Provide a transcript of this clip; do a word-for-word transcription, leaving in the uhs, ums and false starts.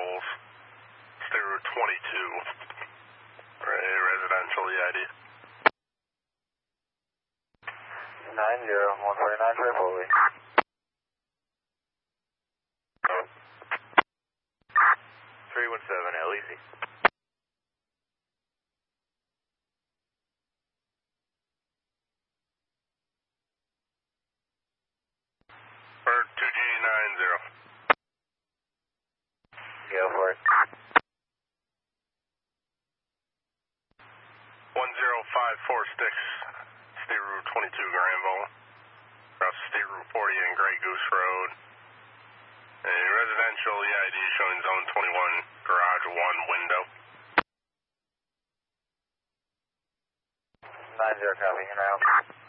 Vols, State Route twenty-two. Right, residential E I D. nine zero, one forty-nine, Tripoli. three one seven, L E C. Bird two G nine zero. Go for it. one zero five four six, State Route twenty-two, Granville. Across State Route forty and Grey Goose Road. A residential E I D showing zone twenty-one, garage one window. nine zero, copy, in route.